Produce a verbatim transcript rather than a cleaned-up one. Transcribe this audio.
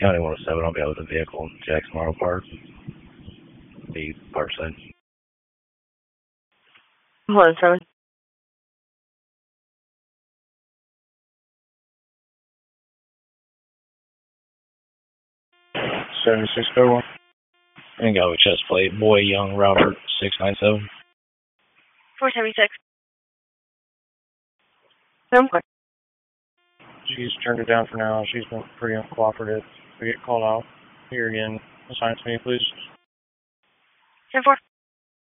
County one oh seven, I'll be out with the vehicle in Jackson Auto Park. The park side. Hold on, seven. seventy-six oh one. And go with chest plate, Boy Young Robert, six nine seven. four seventy-six. Seven four. She's turned it down for now. She's been pretty uncooperative. If we get called out here again, assign it to me, please. Ten four.